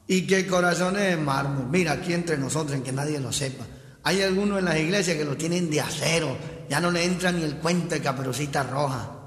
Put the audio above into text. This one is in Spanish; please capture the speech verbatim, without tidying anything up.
Y que corazones de mármol. Mira, aquí entre nosotros, en que nadie lo sepa, hay algunos en las iglesias que lo tienen de acero. Ya no le entra ni el cuento de Caperucita Roja.